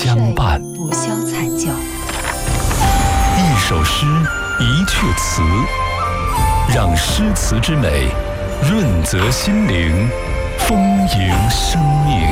相伴， 不消残旧。 一首诗，一阙词，让诗词之美润泽心灵，丰盈生命。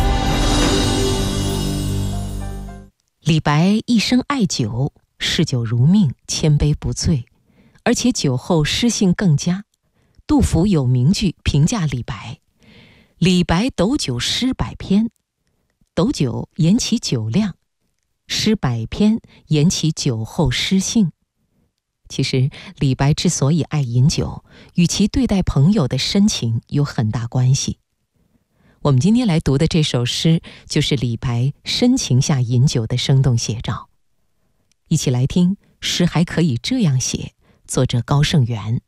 李白一生爱酒，嗜酒如命，千杯不醉，而且酒后诗性更佳。杜甫有名句评价李白：李白斗酒诗百篇。斗酒言其酒量，诗百篇言其酒后诗性。其实李白之所以爱饮酒，与其对待朋友的深情有很大关系。我们今天来读的这首诗，就是李白深情下饮酒的生动写照。一起来听诗还可以这样写，作者高胜元。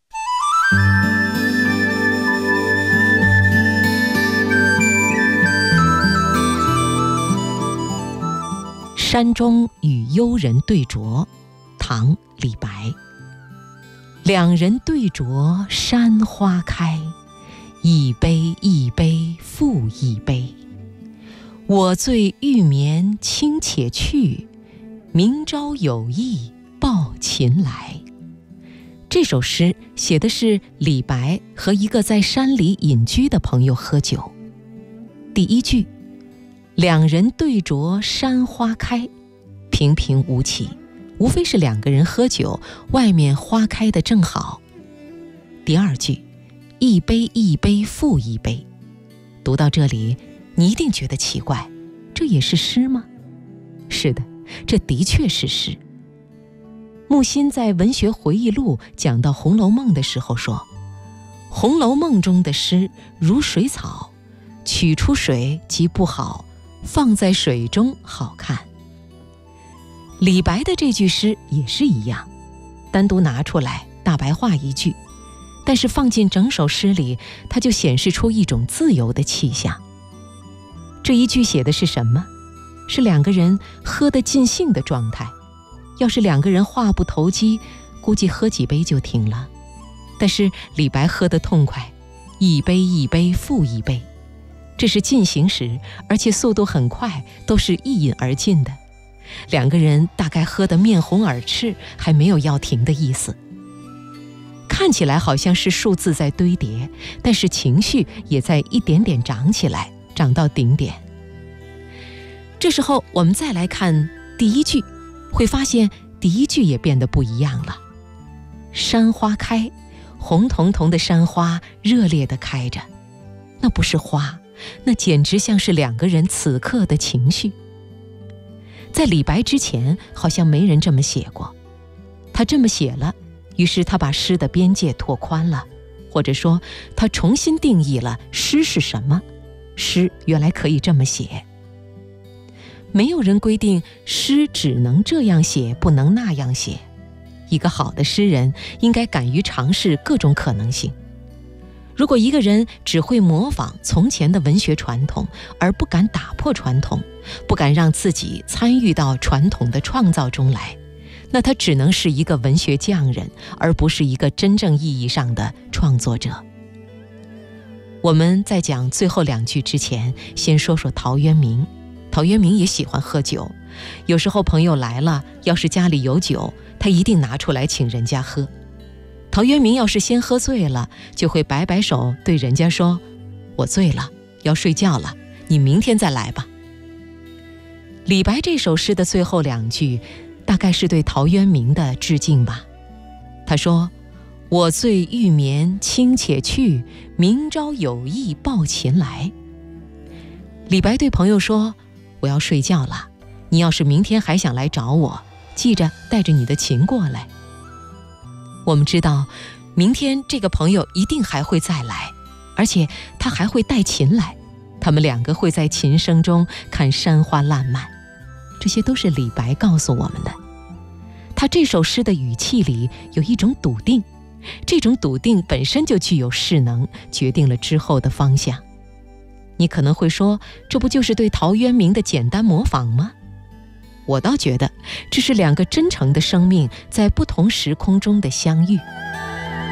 山中与幽人对酌，唐·李白。两人对酌山花开，一杯一杯复一杯。我醉欲眠卿且去，明朝有意抱琴来。这首诗写的是李白和一个在山里隐居的朋友喝酒。第一句，两人对酌山花开，平平无奇，无非是两个人喝酒，外面花开得正好。第二句，一杯一杯复一杯，读到这里，你一定觉得奇怪，这也是诗吗？是的，这的确是诗。木心在《文学回忆录》讲到《红楼梦》的时候说，《红楼梦》中的诗如水草，取出水即不好，放在水中好看。李白的这句诗也是一样，单独拿出来大白话一句，但是放进整首诗里，它就显示出一种自由的气象。这一句写的是什么？是两个人喝得尽兴的状态。要是两个人话不投机，估计喝几杯就停了。但是李白喝得痛快，一杯一杯复一杯，这是进行时，而且速度很快，都是一饮而尽的。两个人大概喝得面红耳赤，还没有要停的意思。看起来好像是数字在堆叠，但是情绪也在一点点涨起来，涨到顶点。这时候我们再来看第一句，会发现第一句也变得不一样了。山花开，红彤彤的山花热烈地开着，那不是花，那简直像是两个人此刻的情绪。在李白之前，好像没人这么写过。他这么写了，于是他把诗的边界拓宽了，或者说他重新定义了诗是什么。诗原来可以这么写。没有人规定诗只能这样写，不能那样写。一个好的诗人应该敢于尝试各种可能性。如果一个人只会模仿从前的文学传统，而不敢打破传统，不敢让自己参与到传统的创造中来，那他只能是一个文学匠人，而不是一个真正意义上的创作者。我们在讲最后两句之前，先说说陶渊明。陶渊明也喜欢喝酒，有时候朋友来了，要是家里有酒，他一定拿出来请人家喝。陶渊明要是先喝醉了，就会摆摆手对人家说，我醉了，要睡觉了，你明天再来吧。李白这首诗的最后两句，大概是对陶渊明的致敬吧。他说，我醉欲眠卿且去，明朝有意抱琴来。李白对朋友说，我要睡觉了，你要是明天还想来找我，记着带着你的琴过来。我们知道明天这个朋友一定还会再来，而且他还会带琴来，他们两个会在琴声中看山花烂漫。这些都是李白告诉我们的。他这首诗的语气里有一种笃定，这种笃定本身就具有势能，决定了之后的方向。你可能会说，这不就是对陶渊明的简单模仿吗？我倒觉得，这是两个真诚的生命在不同时空中的相遇。